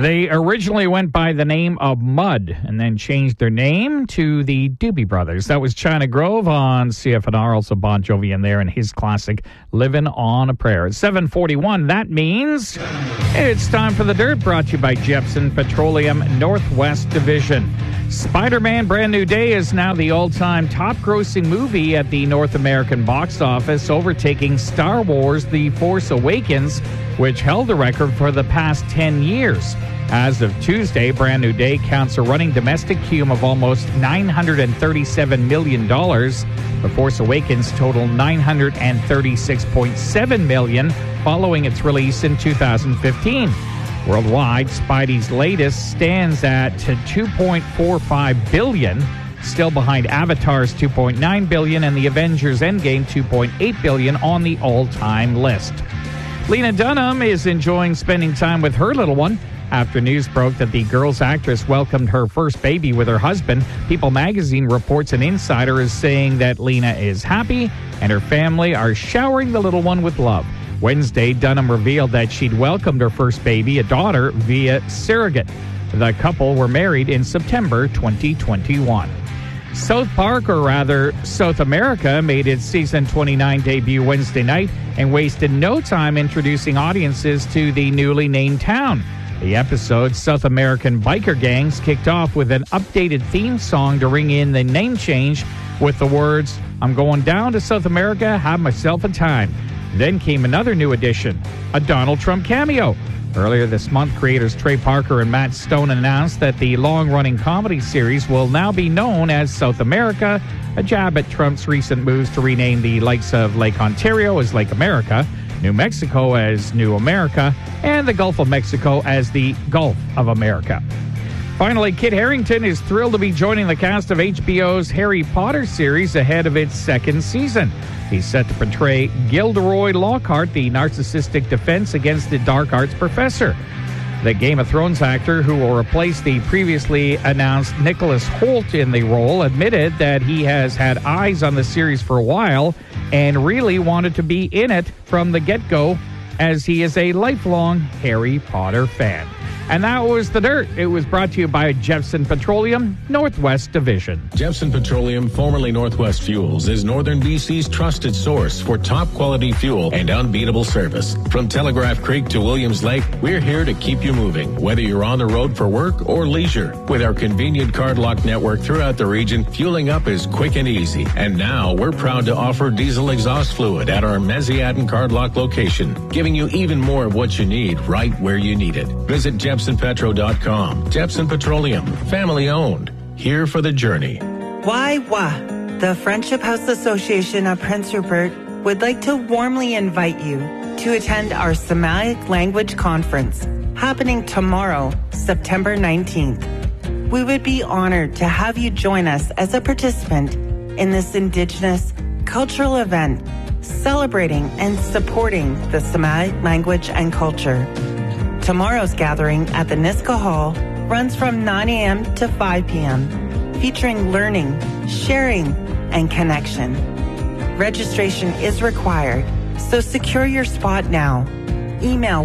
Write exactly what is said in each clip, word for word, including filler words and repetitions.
They originally went by the name of Mud and then changed their name to the Doobie Brothers. That was China Grove on C F N R, also Bon Jovi in there, and his classic Livin' on a Prayer. At seven forty-one, that means it's time for The Dirt, brought to you by Jepson Petroleum Northwest Division. Spider-Man Brand New Day is now the all-time top-grossing movie at the North American box office, overtaking Star Wars The Force Awakens, which held the record for the past ten years. As of Tuesday, Brand New Day counts a running domestic cume of almost nine hundred thirty-seven million dollars. The Force Awakens totaled nine hundred thirty-six point seven million dollars following its release in two thousand fifteen. Worldwide, Spidey's latest stands at two point four five billion dollars, still behind Avatar's two point nine billion dollars and the Avengers Endgame two point eight billion dollars on the all-time list. Lena Dunham is enjoying spending time with her little one. After news broke that the Girls actress welcomed her first baby with her husband, People magazine reports an insider is saying that Lena is happy and her family are showering the little one with love. Wednesday, Dunham revealed that she'd welcomed her first baby, a daughter, via surrogate. The couple were married in September twenty twenty-one. South Park, or rather South America, made its season twenty-nine debut Wednesday night and wasted no time introducing audiences to the newly named town. The episode, South American Biker Gangs, kicked off with an updated theme song to ring in the name change with the words, "I'm going down to South America, have myself a time." Then came another new addition, a Donald Trump cameo. Earlier this month, creators Trey Parker and Matt Stone announced that the long-running comedy series will now be known as South America, a jab at Trump's recent moves to rename the likes of Lake Ontario as Lake America, New Mexico as New America, and the Gulf of Mexico as the Gulf of America. Finally, Kit Harington is thrilled to be joining the cast of H B O's Harry Potter series ahead of its second season. He's set to portray Gilderoy Lockhart, the narcissistic defense against the dark arts professor. The Game of Thrones actor, who will replace the previously announced Nicholas Hoult in the role, admitted that he has had eyes on the series for a while and really wanted to be in it from the get-go, as he is a lifelong Harry Potter fan. And that was The Dirt. It was brought to you by Jepson Petroleum Northwest Division. Jepson Petroleum, formerly Northwest Fuels, is Northern B C's trusted source for top-quality fuel and unbeatable service. From Telegraph Creek to Williams Lake, we're here to keep you moving, whether you're on the road for work or leisure. With our convenient card lock network throughout the region, fueling up is quick and easy. And now, we're proud to offer diesel exhaust fluid at our Meziadin card lock location, giving you even more of what you need right where you need it. Visit Jepson Petro dot com. Jepson Petroleum, family owned. Here for the journey. Why, wah. The Friendship House Association of Prince Rupert would like to warmly invite you to attend our Semitic Language Conference happening tomorrow, September nineteenth. We would be honored to have you join us as a participant in this Indigenous cultural event celebrating and supporting the Semitic language and culture. Tomorrow's gathering at the Niska Hall runs from nine a.m. to five p.m., featuring learning, sharing, and connection. Registration is required, so secure your spot now. Email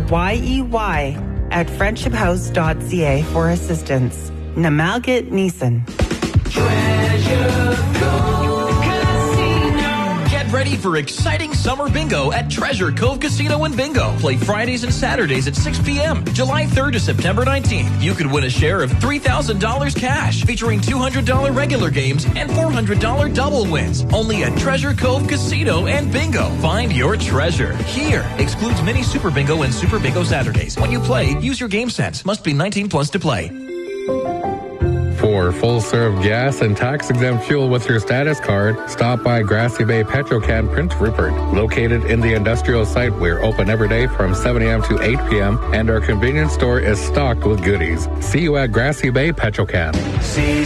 yey at friendship house dot c a for assistance. Namalgit Neeson. Treasure Cove Casino. Get ready for exciting summer bingo at Treasure Cove Casino and Bingo. Play Fridays and Saturdays at six p.m. July third to September nineteenth. You could win a share of three thousand dollars cash, featuring two hundred dollars regular games and four hundred dollars double wins. Only at Treasure Cove Casino and Bingo. Find your treasure here. Excludes mini Super Bingo and Super Bingo Saturdays. When you play, use your game sense. Must be nineteen plus to play. For full-serve gas and tax-exempt fuel with your status card, stop by Grassy Bay Petrocan Prince Rupert. Located in the industrial site, we're open every day from seven a.m. to eight p.m., and our convenience store is stocked with goodies. See you at Grassy Bay Petrocan. See